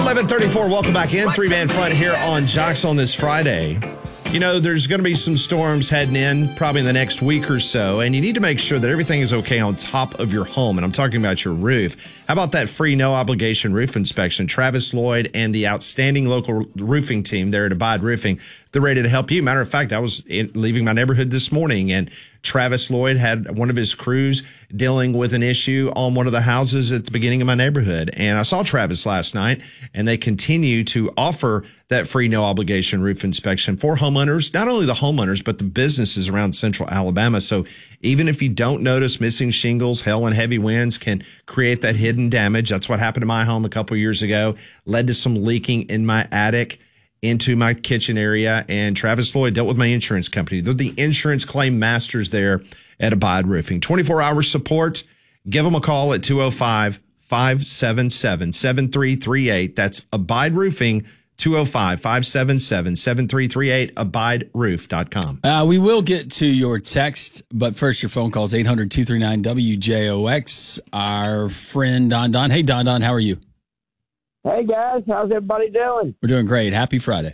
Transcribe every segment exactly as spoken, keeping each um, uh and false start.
eleven thirty-four, welcome back in. Three-man front here on Jocks on this Friday. You know, there's going to be some storms heading in probably in the next week or so, and you need to make sure that everything is okay on top of your home, and I'm talking about your roof. How about that free, no-obligation roof inspection? Travis Lloyd and the outstanding local roofing team there at Abide Roofing, they're ready to help you. Matter of fact, I was in, leaving my neighborhood this morning, and Travis Lloyd had one of his crews dealing with an issue on one of the houses at the beginning of my neighborhood. And I saw Travis last night, and they continue to offer that free no-obligation roof inspection for homeowners, not only the homeowners, but the businesses around central Alabama. So even if you don't notice missing shingles, hail and heavy winds can create that hidden damage. That's what happened to my home a couple of years ago, led to some leaking in my attic into my kitchen area, and Travis Lloyd dealt with my insurance company. They're the insurance claim masters there at Abide Roofing. twenty-four hour support. Give them a call at two oh five, five seven seven, seven three three eight. That's Abide Roofing, two oh five, five seven seven, seven three three eight, abide roof dot com. Uh, we will get to your text, but first your phone calls, eight hundred, two three nine, W J O X. Our friend Don Don. Hey, Don Don, how are you? Hey, guys. How's everybody doing? We're doing great. Happy Friday.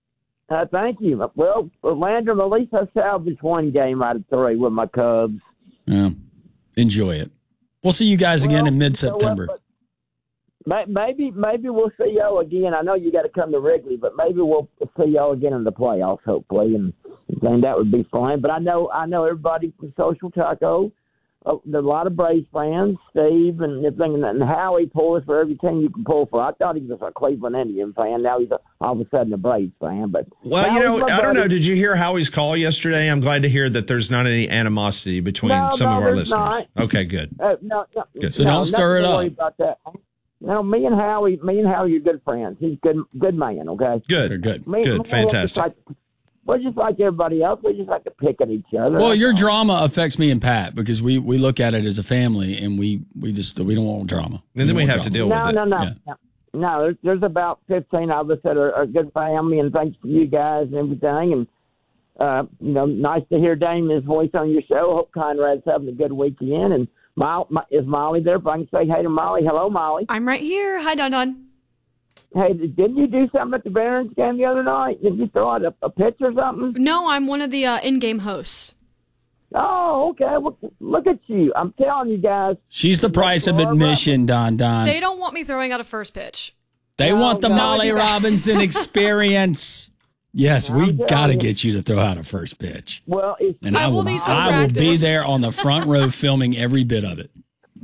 Uh, thank you. Well, Landrum, at least I salvaged one game out of three with my Cubs. Yeah. Enjoy it. We'll see you guys again well, in mid-September. You know what, maybe maybe we'll see y'all again. I know you got to come to Wrigley, but maybe we'll see y'all again in the playoffs, hopefully, and, and that would be fun. But I know I know everybody from Social Taco. Oh, there's a lot of Braves fans, Steve and everything, and Howie pulls for every team you can pull for. I thought he was a Cleveland Indian fan. Now he's a, all of a sudden a Braves fan. But well, you know, I don't know. Did you hear Howie's call yesterday? I'm glad to hear that there's not any animosity between no, some no, of our there's listeners. Not. Okay, good. Uh, no, no, good. So no, don't stir it to up. worry about that. No, me and Howie, me and Howie are good friends. He's good, good man. Okay, good, They're good, me, good, me fantastic. Like, we're just like everybody else. We just like to pick at each other. Well, your drama affects me and Pat because we, we look at it as a family, and we, we just we don't want drama. And then we, we have to deal no, with no, it. no, Yeah. no, no. There's, there's about fifteen of us that are, are good family, and thanks to you guys and everything. And uh, you know, nice to hear Damien's voice on your show. Hope Conrad's having a good weekend. And Molly, is Molly there? If I can say hey to Molly. Hello, Molly. I'm right here. Hi, Don Don. Hey, didn't you do something at the Barons game the other night? Did you throw out a, a pitch or something? No, I'm one of the uh, in-game hosts. Oh, okay. Well, look at you. I'm telling you guys. She's the price of admission, Don Don. They don't want me throwing out a first pitch. They No, want the no, Molly no. Robinson experience. Yes, we I'm got telling to you. get you to throw out a first pitch. Well, it's And I I will will, need some I will be practice. there on the front row filming every bit of it.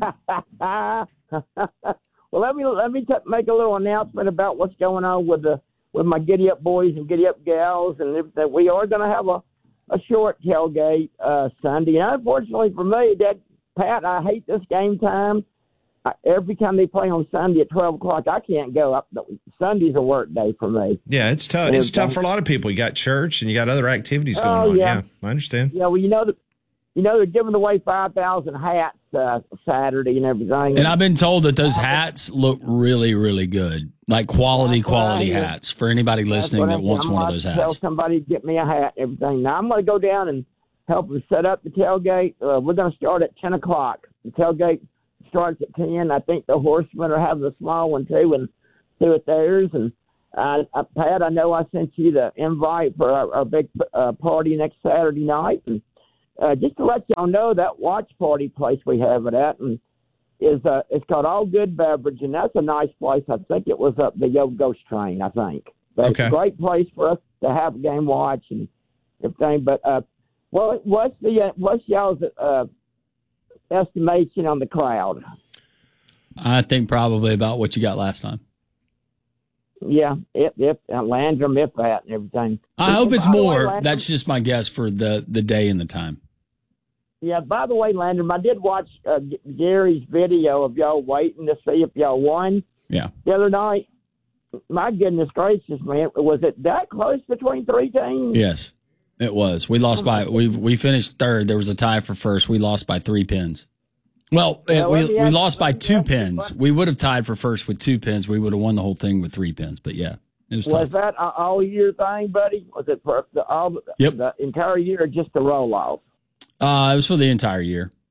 well, let me let me t- make a little announcement about what's going on with the with my Giddy Up boys and Giddy Up gals, and if, that we are going to have a, a short tailgate uh, Sunday. And unfortunately for me, that Pat, I hate this game time. I, every time they play on Sunday at twelve o'clock, I can't go up. Sunday's a work day for me. Yeah, it's tough. It's tough for a lot of people. You got church and you got other activities going Oh, on. yeah. Yeah, I understand. Yeah, well, you know that you know they're giving away five thousand hats uh, Saturday and everything. And I've been told that those hats look really, really good. Like quality, That's what I quality hear. hats for anybody That's listening what that I'm- wants I'm one of gonna those Tell hats. somebody to get me a hat and everything. Now I'm going to go down and help them set up the tailgate. Uh, we're going to start at ten o'clock. The tailgate starts at ten. I think the Horsemen are having a small one too, and do it theirs. And uh, uh, Pat, I know I sent you the invite for our, our big uh, party next Saturday night, and uh, just to let y'all know, that watch party place we have it at, and is uh, it's called All Good Beverage, and that's a nice place. I think it was up the Yo Ghost Train, I think. But Okay. It's a great place for us to have a game watch and everything. But uh, well, what's the uh, what's y'all's uh, estimation on the crowd? I think probably about what you got last time. Yeah, if if uh, Landrum, if that, and everything. I hope it's By the way, more. Landrum- That's just my guess for the, the day and the time. Yeah, by the way, Landrum, I did watch uh, G- Gary's video of y'all waiting to see if y'all won Yeah. the other night. My goodness gracious, man. Was it that close between three teams? Yes, it was. We lost by we we finished third. There was a tie for first. We lost by three pins. Well, Well, we let me we ask- lost by let me two ask you pins. one- We would have tied for first with two pins. We would have won the whole thing with three pins. But yeah, it was Was tough. that a all year thing, buddy? Was it for the, all, Yep. the entire year or just the roll off? Uh, it was for the entire year.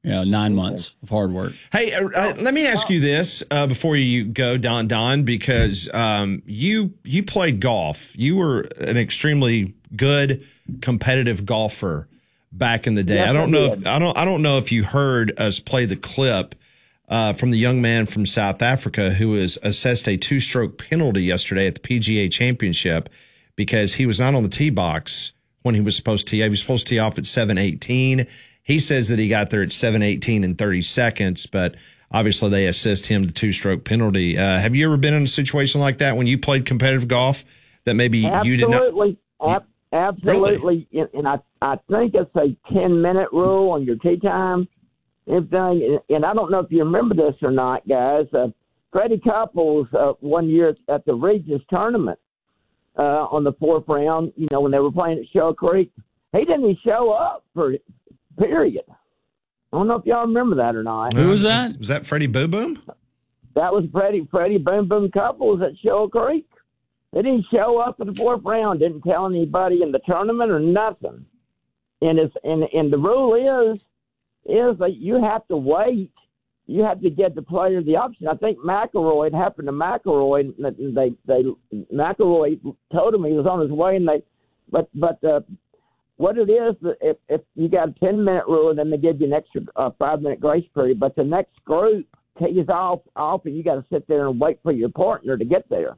Yeah, nine months of hard work. Hey, uh, uh, let me ask you this uh, before you go, Don Don, because um, you you played golf. You were an extremely good competitive golfer back in the day. Yes, I don't I know did. if I don't I don't know if you heard us play the clip uh, from the young man from South Africa who was assessed a two-stroke penalty yesterday at the P G A Championship because he was not on the tee box when he was supposed to tee. He was supposed to tee off at seven eighteen. He says that he got there at seven eighteen and thirty seconds, but obviously they assessed him the two-stroke penalty. Uh, have you ever been in a situation like that when you played competitive golf that maybe absolutely, you did not? ab- absolutely. And, and I, I think it's a ten-minute rule on your tee time. Everything. And, and I don't know if you remember this or not, guys. Uh, Freddie Couples, uh, one year at the Regis tournament uh, on the fourth round, you know, when they were playing at Shell Creek, he didn't even show up for period. I don't know if y'all remember that or not. Who was that? Was that Freddie Boo Boom? That was Freddie Freddie Boom Boom Couples at Shell Creek. They didn't show up for the fourth round. Didn't tell anybody in the tournament or nothing. And it's and and the rule is is that you have to wait. You have to get the player the option. I think McElroy, it happened to McElroy. And they they McElroy told him he was on his way, and they but but. Uh, What it is, if, if you got a ten-minute rule, then they give you an extra uh, five-minute grace period. But the next group tees off, off, and you got to sit there and wait for your partner to get there.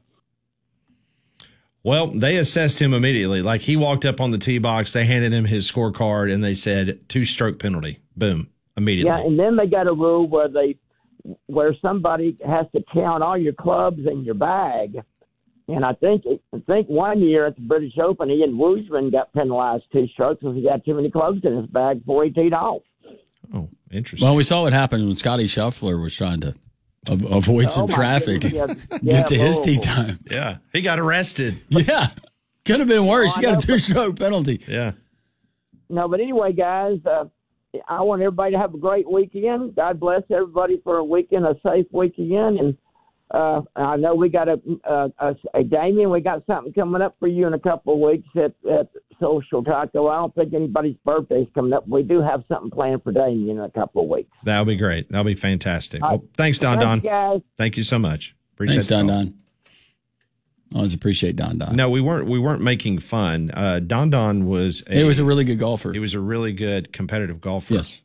Well, they assessed him immediately. Like he walked up on the tee box, they handed him his scorecard, and they said two-stroke penalty. Boom, immediately. Yeah, and then they got a rule where they where somebody has to count all your clubs in your bag. And I think I think one year at the British Open, Ian Woosman got penalized two strokes because he got too many clubs in his bag before he teed off. Oh, interesting. Well, we saw what happened when Scotty Scheffler was trying to a- avoid some Oh, my traffic goodness, and yeah. get to Yeah, his tee horrible. time. Yeah, he got arrested. Yeah, could have been worse. Oh, You I got a know. two-stroke penalty. Yeah. No, but anyway, guys, uh, I want everybody to have a great weekend. God bless everybody for a weekend, a safe weekend. And uh, I know we got a, a, a, a Damien, we got something coming up for you in a couple of weeks at, at Social Taco. I don't think anybody's birthday's coming up. We do have something planned for Damien in a couple of weeks. That'll be great. That'll be fantastic. All right. Well, thanks, Don Thanks, Don. guys. Thank you so much. Appreciate Thanks, the Don call. Don. Always appreciate Don Don. No, we weren't. We weren't making fun. Uh, Don Don was. A, He was a really good golfer. He was a really good competitive golfer. Yes,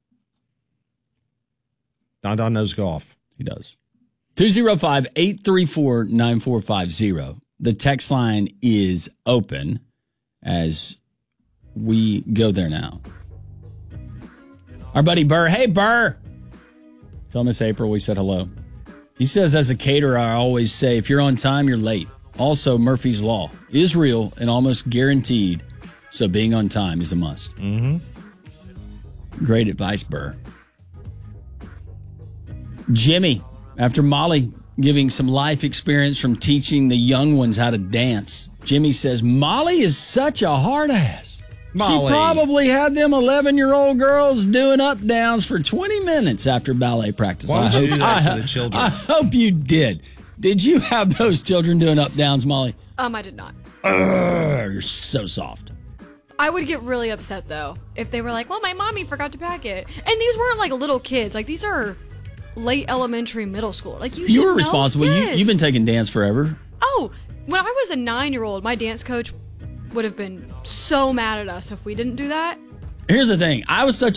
Don Don knows golf. he does. two oh five, eight three four, nine four five oh. The text line is open as we go there now. Our buddy Burr. Hey, Burr. Tell Miss April we said hello. He says, as a caterer, I always say, if you're on time, you're late. Also, Murphy's Law is real and almost guaranteed, so being on time is a must. Mm-hmm. Great advice, Burr. Jimmy, after Molly giving some life experience from teaching the young ones how to dance, Jimmy says, Molly is such a hard ass. Molly. She probably had them eleven-year-old girls doing up-downs for twenty minutes after ballet practice. Why would I you hope, do that to I- the children? I hope you did. Did you have those children doing up-downs, Molly? Um, I did not. Urgh, you're so soft. I would get really upset though if they were like, "Well, my mommy forgot to pack it," and these weren't like little kids. Like these are late elementary, middle school. Like you, should You were know responsible. You, this. you've been taking dance forever. Oh, when I was a nine-year-old, my dance coach would have been so mad at us if we didn't do that. Here's the thing. I was such